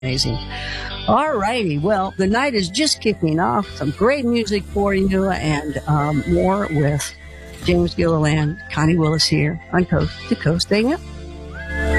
Amazing. All righty. Well, the night is just kicking off. Some great music for you, and more with James Gilliland, Connie Willis here on Coast to Coast AM.